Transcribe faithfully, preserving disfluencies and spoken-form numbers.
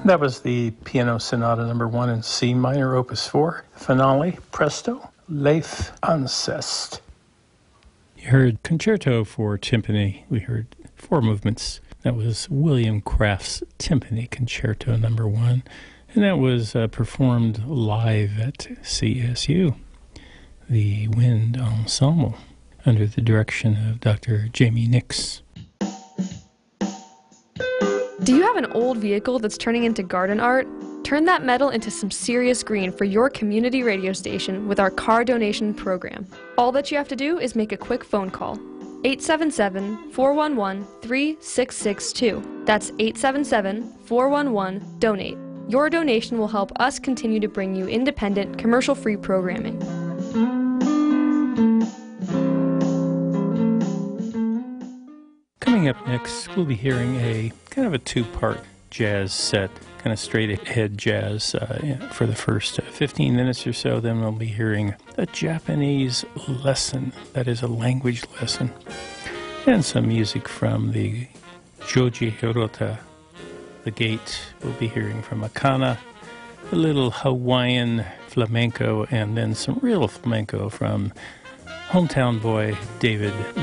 That was the Piano Sonata number one in C minor, opus four, finale, presto, Leif Ancest. You heard Concerto for Timpani. We heard four movements. That was William Craft's Timpani Concerto number one, and that was uh, performed live at C S U, the Wind Ensemble, under the direction of Doctor Jamie Nix. Do you have an old vehicle that's turning into garden art? Turn that metal into some serious green for your community radio station with our car donation program. All that you have to do is make a quick phone call. eight seven seven, four one one, three six six two. That's eight seven seven, four one one, donate. Your donation will help us continue to bring you independent, commercial-free programming. Coming up next, we'll be hearing a kind of a two-part jazz set, kind of straight-ahead jazz uh, for the first fifteen minutes or so. Then we'll be hearing a Japanese lesson, that is a language lesson, and some music from the Joji Hirota, The Gate. We'll be hearing from Akana, a little Hawaiian flamenco, and then some real flamenco from hometown boy David